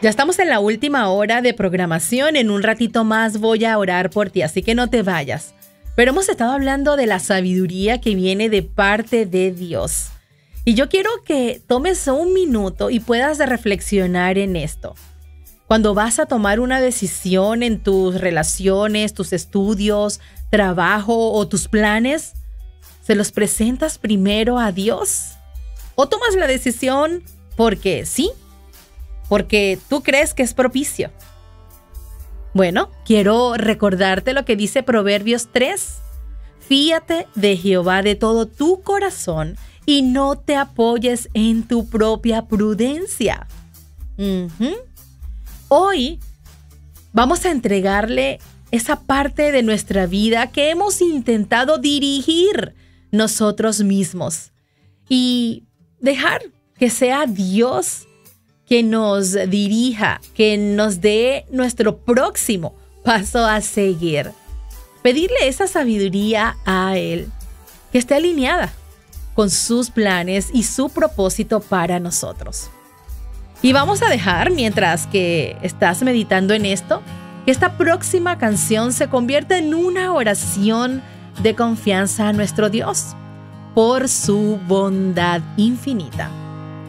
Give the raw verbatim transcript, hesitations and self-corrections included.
Ya estamos en la última hora de programación. En un ratito más voy a orar por ti, así que no te vayas. Pero hemos estado hablando de la sabiduría que viene de parte de Dios. Y yo quiero que tomes un minuto y puedas reflexionar en esto. Cuando vas a tomar una decisión en tus relaciones, tus estudios, trabajo o tus planes, ¿se los presentas primero a Dios? ¿O tomas la decisión porque sí? Porque tú crees que es propicio. Bueno, quiero recordarte lo que dice Proverbios tres. Fíate de Jehová de todo tu corazón y no te apoyes en tu propia prudencia. Uh-huh. Hoy vamos a entregarle esa parte de nuestra vida que hemos intentado dirigir nosotros mismos y dejar que sea Dios que nos dirija, que nos dé nuestro próximo paso a seguir. Pedirle esa sabiduría a Él, que esté alineada con sus planes y su propósito para nosotros. Y vamos a dejar, mientras que estás meditando en esto, que esta próxima canción se convierta en una oración de confianza a nuestro Dios por su bondad infinita.